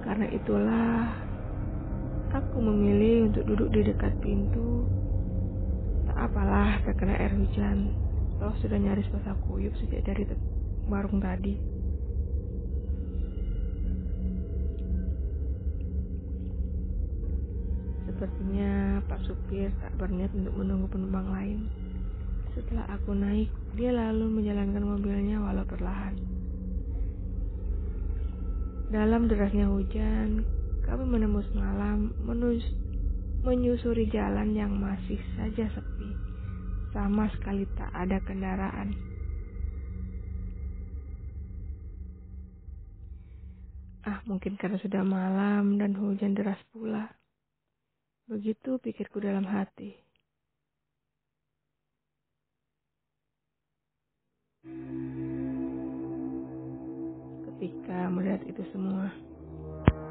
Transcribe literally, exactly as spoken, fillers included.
Karena itulah aku memilih untuk duduk di dekat pintu. Tak apalah terkena air hujan. Toh sudah nyaris basah kuyup sejak dari te- warung tadi. Sepertinya Pak Supir tak berniat untuk menunggu penumpang lain. Setelah aku naik, dia lalu menjalankan mobilnya walau perlahan. Dalam derasnya hujan, kami menembus malam menus- menyusuri jalan yang masih saja sepi. Sama sekali tak ada kendaraan. Ah, mungkin karena sudah malam dan hujan deras pula. Begitu pikirku dalam hati. Ketika melihat itu semua.